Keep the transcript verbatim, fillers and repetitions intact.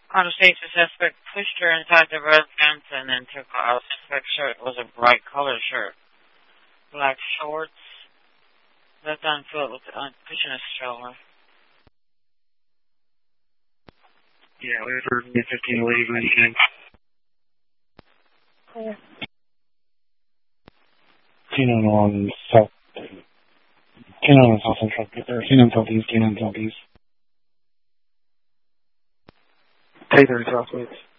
Out-of-state suspect pushed her inside the residence and then took off. Suspect's shirt was a bright colored shirt. Black shorts. Left on foot with uh, pushing a stroller. Yeah, we heard mid fifteen lady Green. Clear. Keenan on south. Keenan on south central. Or Keenan southeast. Keenan southeast. Taylor southwest.